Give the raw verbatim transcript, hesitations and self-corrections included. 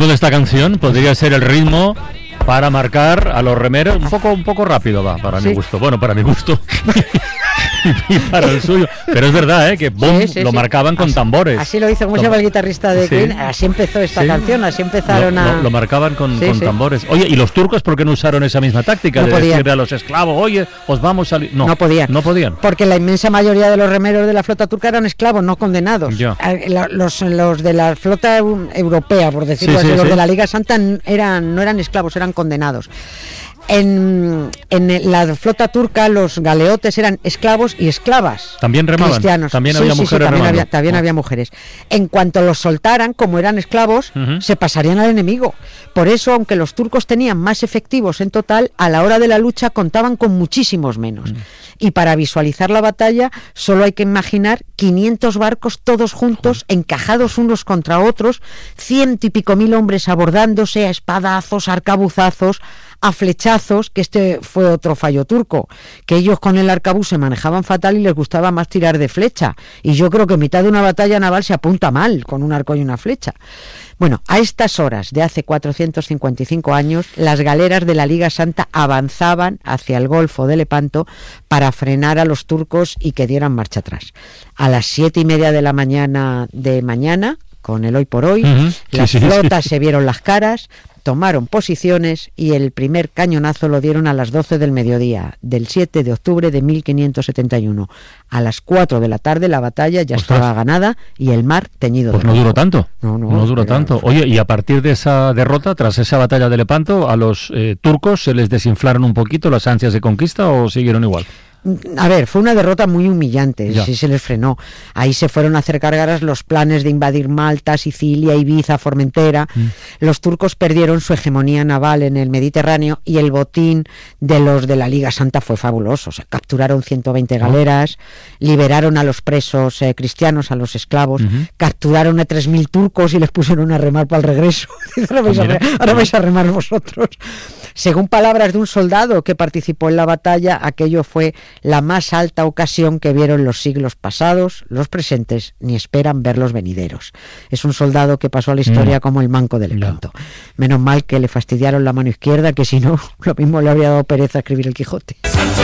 ritmo de esta canción podría ser el ritmo para marcar a los remeros un poco un poco rápido, va, para sí. mi gusto. Bueno, para mi gusto. Y para el suyo. Pero es verdad, ¿eh? Que boom, sí, sí, lo sí. marcaban con así, tambores. Así lo hizo, ¿cómo se llama el guitarrista de sí. Queen? Así empezó esta sí. canción, así empezaron lo, a... Lo, lo marcaban con, sí, con sí. tambores. Oye, ¿y los turcos por qué no usaron esa misma táctica? No de podían. decirle a los esclavos, oye, os vamos a... No, no podían. No podían. Porque la inmensa mayoría de los remeros de la flota turca eran esclavos, no condenados. Ya. Los, los de la flota europea, por decirlo sí, así, sí, los sí. de la Liga Santa eran, no eran esclavos, eran condenados. En, en la flota turca los galeotes eran esclavos y esclavas. También remaban. Cristianos. También sí, había sí, mujeres sí, también, remando. había, también oh. había mujeres. En cuanto los soltaran, como eran esclavos, uh-huh. se pasarían al enemigo. Por eso, aunque los turcos tenían más efectivos en total, a la hora de la lucha contaban con muchísimos menos. Uh-huh. Y para visualizar la batalla, solo hay que imaginar quinientos barcos todos juntos, uh-huh. encajados unos contra otros, ciento y pico mil hombres abordándose a espadazos, arcabuzazos, a flechazos, que este fue otro fallo turco, que ellos con el arcabuz se manejaban fatal y les gustaba más tirar de flecha, y yo creo que en mitad de una batalla naval se apunta mal con un arco y una flecha. Bueno, a estas horas de hace cuatrocientos cincuenta y cinco años, las galeras de la Liga Santa avanzaban hacia el Golfo de Lepanto para frenar a los turcos y que dieran marcha atrás. A las siete y media de la mañana de mañana, con el hoy por hoy, uh-huh. las sí, sí, flotas sí. se vieron las caras, tomaron posiciones y el primer cañonazo lo dieron a las doce del mediodía del siete de octubre de mil quinientos setenta y uno. A las cuatro de la tarde la batalla ya Ostras. estaba ganada y el mar teñido pues de no rojo. duró tanto. No, no, no duró tanto. Oye, y a partir de esa derrota, tras esa batalla de Lepanto, ¿a los eh, turcos se les desinflaron un poquito las ansias de conquista o siguieron igual? A ver, fue una derrota muy humillante, ya. sí se les frenó. Ahí se fueron a hacer cargaras los planes de invadir Malta, Sicilia, Ibiza, Formentera. Mm. Los turcos perdieron su hegemonía naval en el Mediterráneo y el botín de los de la Liga Santa fue fabuloso. O sea, capturaron ciento veinte galeras, oh. liberaron a los presos eh, cristianos, a los esclavos, uh-huh. capturaron a tres mil turcos y les pusieron a remar para el regreso. ahora, vais a re- ahora vais a remar vosotros. Según palabras de un soldado que participó en la batalla, aquello fue la más alta ocasión que vieron los siglos pasados, los presentes, ni esperan ver los venideros. Es un soldado que pasó a la historia mm. como el manco del Lepanto. No. Menos mal que le fastidiaron la mano izquierda, que si no, lo mismo le habría dado pereza escribir el Quijote.